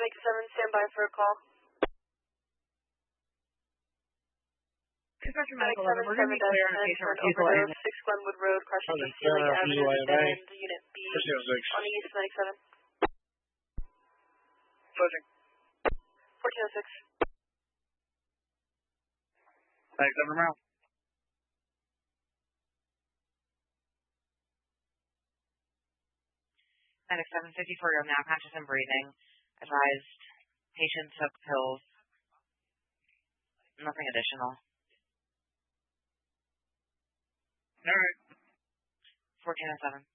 Medic 7, stand by for a call. Dispatcher Medic Medical 11, we're going to be clear on a patient refusal and... 6 Glenwood Road, crossing the Ceiling Avenue, and Unit B on the east, Medic 7. Closing. 1406. Medic 7 Romero. Medic 754, you're now conscious and breathing. Advised, patient took pills. Nothing additional. All right. 1407.